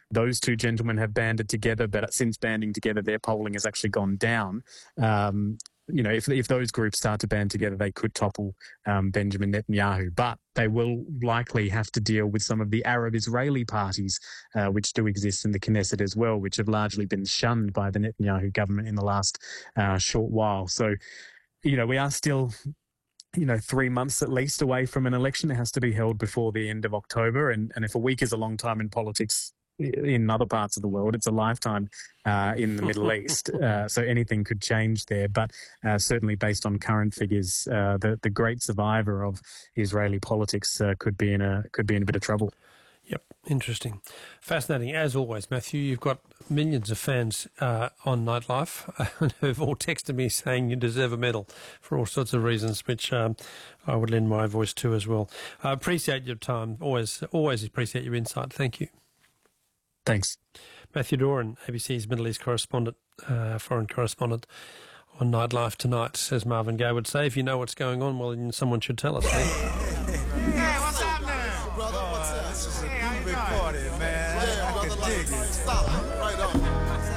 those two gentlemen have banded together, but since banding together, their polling has actually gone down. If those groups start to band together, they could topple Benjamin Netanyahu. But they will likely have to deal with some of the Arab Israeli parties, which do exist in the Knesset as well, which have largely been shunned by the Netanyahu government in the last short while. So, we are still 3 months at least away from an election. It has to be held before the end of October. And if a week is a long time in politics in other parts of the world, it's a lifetime in the Middle East. So anything could change there. But certainly based on current figures, the great survivor of Israeli politics could be in a bit of trouble. Yep, interesting. Fascinating. As always, Matthew, you've got millions of fans on Nightlife who've all texted me saying you deserve a medal for all sorts of reasons, which I would lend my voice to as well. I appreciate your time. Always appreciate your insight. Thank you. Thanks. Matthew Doran, ABC's Middle East correspondent, foreign correspondent on Nightlife tonight. As Marvin Gaye would say, if you know what's going on, well, then someone should tell us. Hey, what's up now? Brother, what's up? This is a big party, man. Yeah, I can dig it. Stop. Right on.